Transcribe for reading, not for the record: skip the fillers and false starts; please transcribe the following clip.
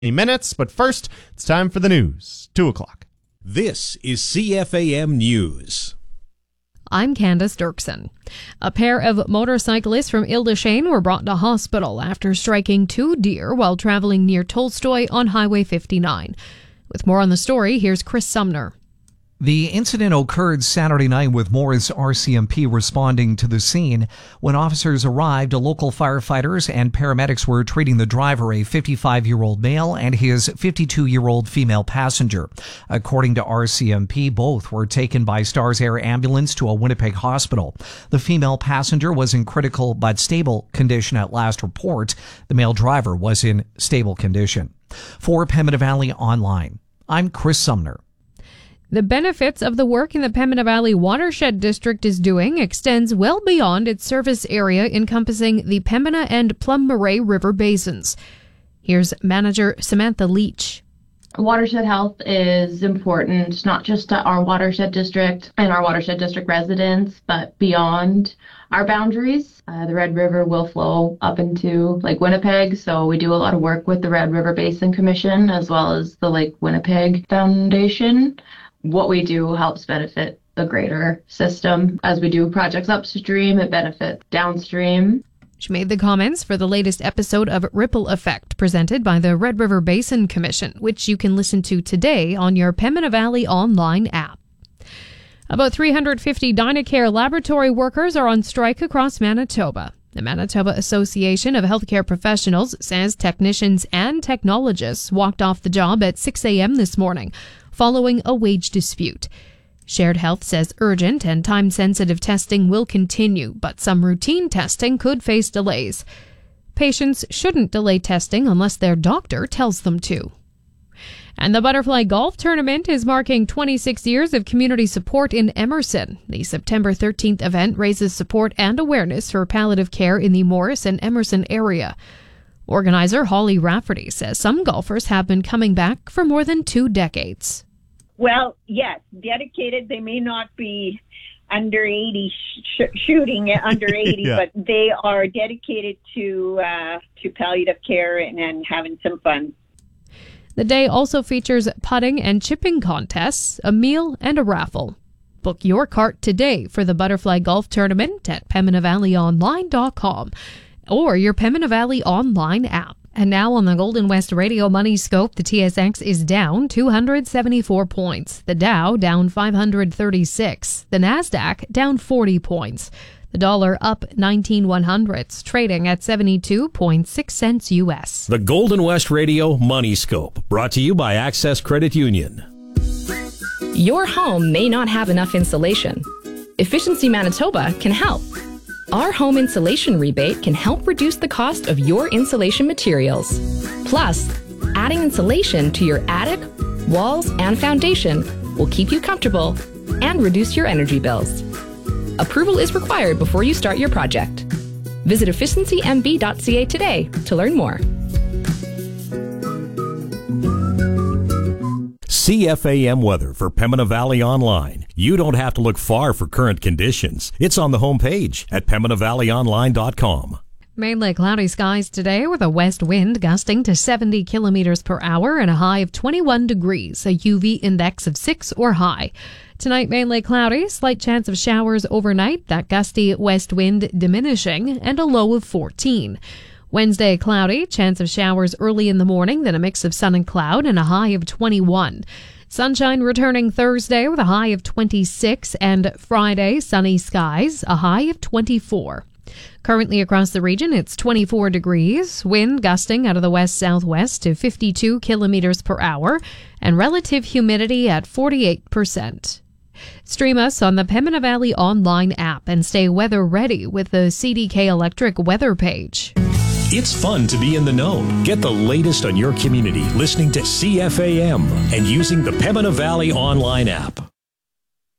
minutes, but first, it's time for the news. 2 o'clock. This is CFAM News. I'm Candace Dirksen. A pair of motorcyclists from Ile-des-Chênes were brought to hospital after striking two deer while traveling near Tolstoy on Highway 59. With more on the story, here's Chris Sumner. The incident occurred Saturday night with Morris RCMP responding to the scene. When officers arrived, local firefighters and paramedics were treating the driver, a 55-year-old male, and his 52-year-old female passenger. According to RCMP, both were taken by Stars Air ambulance to a Winnipeg hospital. The female passenger was in critical but stable condition at last report. The male driver was in stable condition. For Pembina Valley Online, I'm Chris Sumner. The benefits of the work in the Pembina Valley Watershed District is doing extends well beyond its service area encompassing the Pembina and Plum Murray River basins. Here's Manager Samantha Leach. Watershed health is important, not just to our watershed district and our watershed district residents, but beyond our boundaries. The Red River will flow up into Lake Winnipeg, so we do a lot of work with the Red River Basin Commission as well as the Lake Winnipeg Foundation. What we do helps benefit the greater system. As we do projects upstream, it benefits downstream. She made the comments for the latest episode of Ripple Effect, presented by the Red River Basin Commission, which you can listen to today on your Pembina Valley Online app. About 350 Dynacare laboratory workers are on strike across Manitoba. The Manitoba Association of Healthcare Professionals says technicians and technologists walked off the job at 6 a.m. this morning, following a wage dispute. Shared Health says urgent and time-sensitive testing will continue, but some routine testing could face delays. Patients shouldn't delay testing unless their doctor tells them to. And the Butterfly Golf Tournament is marking 26 years of community support in Emerson. The September 13th event raises support and awareness for palliative care in the Morris and Emerson area. Organizer Holly Rafferty says some golfers have been coming back for more than 2 decades. Well, yes, dedicated. They may not be under 80, shooting at under 80, Yeah. but they are dedicated to palliative care and having some fun. The day also features putting and chipping contests, a meal, and a raffle. Book your cart today for the Butterfly Golf Tournament at PembinaValleyOnline.com or your Pembina Valley Online app. And now on the Golden West Radio Money Scope, the TSX is down 274 points. The Dow down 536. The Nasdaq down 40 points. The dollar up 19/100ths, trading at 72.6 cents U.S. The Golden West Radio Money Scope, brought to you by Access Credit Union. Your home may not have enough insulation. Efficiency Manitoba can help. Our home insulation rebate can help reduce the cost of your insulation materials. Plus, adding insulation to your attic, walls, and foundation will keep you comfortable and reduce your energy bills. Approval is required before you start your project. Visit efficiencymb.ca today to learn more. CFAM weather for Pembina Valley Online. You don't have to look far for current conditions. It's on the homepage at PembinaValleyOnline.com. Mainly cloudy skies today with a west wind gusting to 70 kilometers per hour and a high of 21 degrees, a UV index of 6 or high. Tonight, mainly cloudy, slight chance of showers overnight, that gusty west wind diminishing, and a low of 14. Wednesday, cloudy, chance of showers early in the morning, then a mix of sun and cloud, and a high of 21. Sunshine returning Thursday with a high of 26, and Friday, sunny skies, a high of 24. Currently across the region, it's 24 degrees, wind gusting out of the west-southwest to 52 kilometers per hour, and relative humidity at 48%. Stream us on the Pembina Valley Online app and stay weather ready with the CDK Electric weather page. It's fun to be in the know. Get the latest on your community listening to CFAM and using the Pembina Valley Online app.